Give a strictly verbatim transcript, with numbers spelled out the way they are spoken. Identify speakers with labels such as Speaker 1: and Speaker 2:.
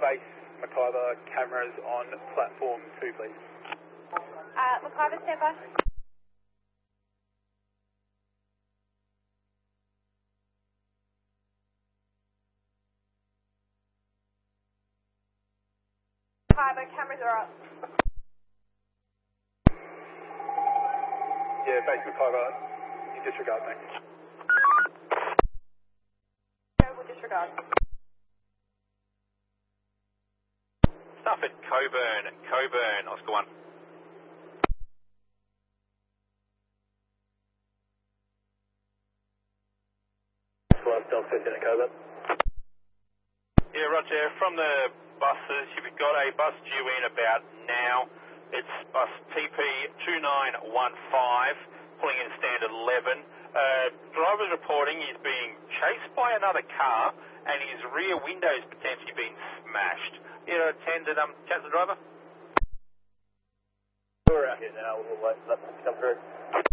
Speaker 1: base McIver cameras on platform two, please.
Speaker 2: Uh, McIver, stand by. McIver, cameras are up.
Speaker 1: Yeah, base McIver, you disregard, mate.
Speaker 2: No, we'll disregard.
Speaker 3: Stuff at Coburn, Coburn, Oscar one.
Speaker 1: Delta fifteen at Coburn.
Speaker 3: Yeah, Roger, from the buses, you've got a bus due in about now. It's bus T P two nine one five, pulling in standard eleven. Uh, driver's reporting he's being chased by another car and his rear window's potentially been smashed. You know, attend and um, chat to the driver?
Speaker 1: We're out here now, we'll wait for that to come through.